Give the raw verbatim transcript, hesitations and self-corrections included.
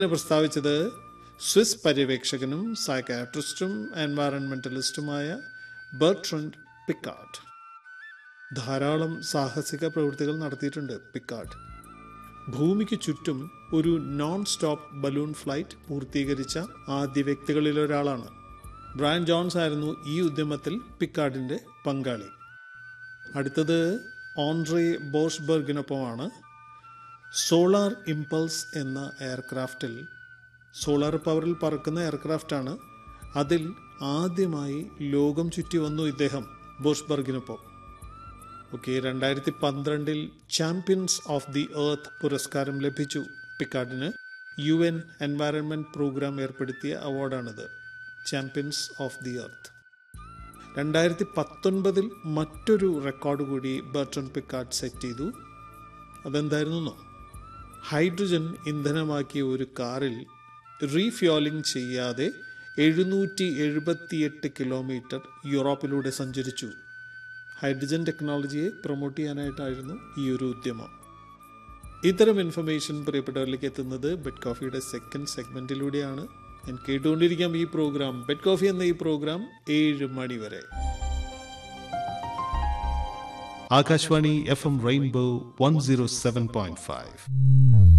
പ്രസ്താവിച്ചത് Swiss പര്യവേക്ഷകനും സൈക്കാട്രിസ്റ്റും എൻവയറൺമെന്റലിസ്റ്റുമായ ബെർട്രൻഡ് Picard. ധാരാളം സാഹസിക പ്രവൃത്തികൾ നടത്തിയിട്ടുണ്ട് പിക്കാർഡ്. ഭൂമിക്ക് ചുറ്റും ഒരു നോൺ സ്റ്റോപ്പ് ബലൂൺ ഫ്ലൈറ്റ് പൂർത്തീകരിച്ച ആദ്യ വ്യക്തികളിലൊരാളാണ്. ബ്രയൻ ജോൺസ് ആയിരുന്നു ഈ ഉദ്യമത്തിൽ പിക്കാർഡിൻ്റെ പങ്കാളി. അടുത്തത് ഓൺട്രേ ബോഷ്ബർഗിനൊപ്പമാണ്. സോളാർ ഇമ്പൾസ് എന്ന എയർക്രാഫ്റ്റിൽ, സോളാർ പവറിൽ പറക്കുന്ന എയർക്രാഫ്റ്റാണ്, അതിൽ ആദ്യമായി ലോകം ചുറ്റി വന്നു ഇദ്ദേഹം ബോഷ്ബർഗിനൊപ്പം. ഓക്കെ, രണ്ടായിരത്തി പന്ത്രണ്ടിൽ ചാമ്പ്യൻസ് ഓഫ് ദി എർത്ത് പുരസ്കാരം ലഭിച്ചു പിക്കാർഡിന്. യു എൻ എൻവയറൺമെൻറ്റ് പ്രോഗ്രാം ഏർപ്പെടുത്തിയ അവാർഡാണിത്, ചാമ്പ്യൻസ് ഓഫ് ദി എർത്ത്. രണ്ടായിരത്തി പത്തൊൻപതിൽ മറ്റൊരു റെക്കോർഡ് കൂടി ബെർട്രൻഡ് പിക്കാർഡ് സെറ്റ് ചെയ്തു. അതെന്തായിരുന്നു? ഹൈഡ്രജൻ ഇന്ധനമാക്കിയ ഒരു കാറിൽ റീഫ്യൂലിംഗ് ചെയ്യാതെ എഴുന്നൂറ്റി എഴുപത്തിയെട്ട് കിലോമീറ്റർ യൂറോപ്പിലൂടെ സഞ്ചരിച്ചു. ഹൈഡ്രജൻ ടെക്നോളജിയെ പ്രൊമോട്ട് ചെയ്യാനായിട്ടായിരുന്നു ഈ ഒരു ഉദ്യമം. ഇത്തരം ഇൻഫർമേഷൻ പ്രിയപ്പെട്ടവരിലേക്ക് എത്തുന്നത് ബെഡ് കോഫിയുടെ സെക്കൻഡ് സെഗ്മെന്റിലൂടെയാണ്. ഞാൻ കേട്ടുകൊണ്ടിരിക്കാം ഈ പ്രോഗ്രാം, ബെഡ് കോഫി എന്ന ഈ പ്രോഗ്രാം ഏഴ് മണി വരെ. Akashvani F M rainbow one zero seven point five.